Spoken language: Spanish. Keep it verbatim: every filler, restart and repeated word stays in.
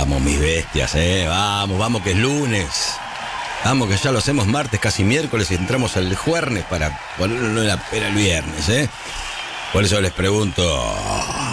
Vamos, mis bestias, eh. Vamos, vamos, que es lunes. Vamos, que ya lo hacemos martes, casi miércoles, y entramos el jueves para ponerlo en la pera el viernes, eh. Por eso les pregunto,